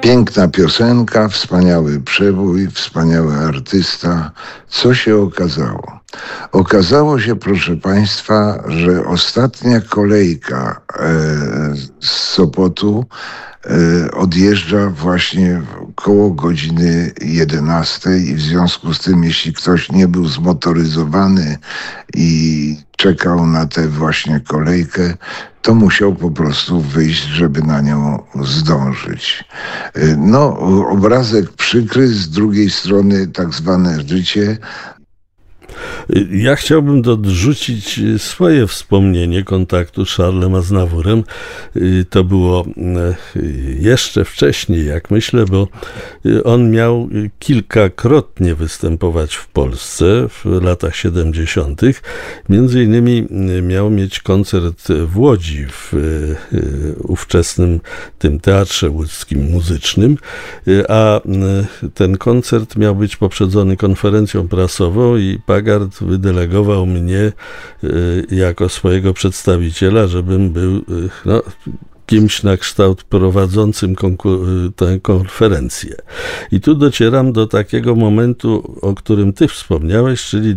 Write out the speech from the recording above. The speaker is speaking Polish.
Piękna piosenka, wspaniały przebój, wspaniały artysta. Co się okazało? Okazało się, proszę Państwa, że ostatnia kolejka z Sopotu odjeżdża właśnie koło godziny 11 i w związku z tym, jeśli ktoś nie był zmotoryzowany i czekał na tę właśnie kolejkę, to musiał po prostu wyjść, żeby na nią zdążyć. No, obrazek przykry, z drugiej strony tak zwane życie. Ja chciałbym dorzucić swoje wspomnienie kontaktu z Charlesem Aznavourem. To było jeszcze wcześniej, jak myślę, bo on miał kilkakrotnie występować w Polsce w latach 70. Między innymi miał mieć koncert w Łodzi, w ówczesnym tym Teatrze Łódzkim Muzycznym, a ten koncert miał być poprzedzony konferencją prasową i Pagart wydelegował mnie jako swojego przedstawiciela, żebym był kimś na kształt prowadzącym tę konferencję. I tu docieram do takiego momentu, o którym ty wspomniałeś, czyli